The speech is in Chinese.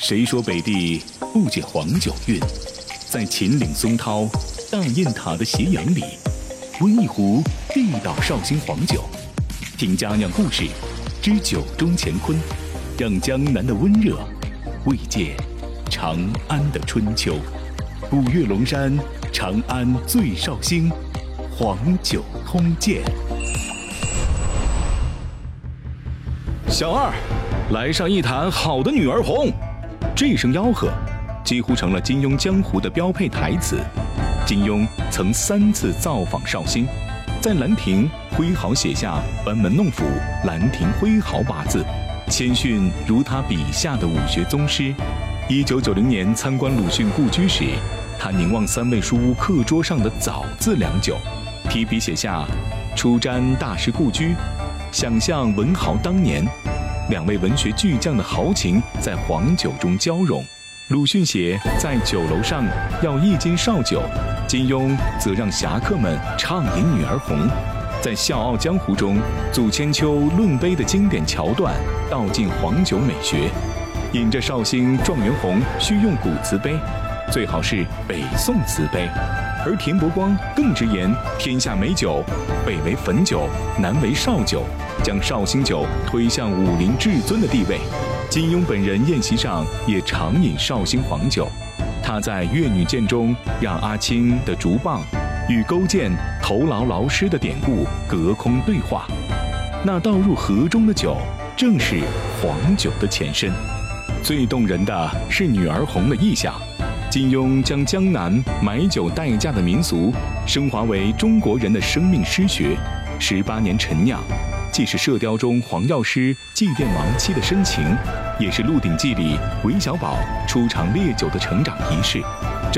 谁说北地不解黄酒韵？在秦岭松涛、大雁塔的斜阳里，温一壶地道绍兴黄酒，听佳酿故事，知酒中乾坤，让江南的温热慰藉长安的春秋。古越龙山，长安最绍兴，黄酒通鉴。小二，来上一坛好的女儿红。这声吆喝几乎成了金庸江湖的标配台词。金庸曾3次造访绍兴，在兰亭挥毫写下“班门弄斧，兰亭挥毫”8字，谦逊如他笔下的武学宗师。1990年参观鲁迅故居时，他凝望3味书屋课桌上的枣字良久，提笔写下“初瞻大师故居，想象文豪当年”2位文学巨匠的豪情在黄酒中交融。鲁迅写在酒楼上要1斤绍酒，金庸则让侠客们畅饮女儿红。在《笑傲江湖》中，祖千秋论杯的经典桥段道尽黄酒美学。饮着绍兴状元红需用古瓷杯，最好是北宋瓷杯。而田伯光更直言，天下美酒，北为汾酒，南为绍酒，将绍兴酒推向武林至尊的地位。金庸本人宴席上也常饮绍兴黄酒。他在《越女剑》中让阿青的竹棒与勾践头劳劳师的典故隔空对话。那倒入河中的酒，正是黄酒的前身。最动人的是女儿红的意象。金庸将江南买酒代驾的民俗升华为中国人的生命诗学。18年陈酿，既是《射雕》中黄药师祭奠亡妻的深情，也是《鹿鼎记》里韦小宝出场烈酒的成长仪式。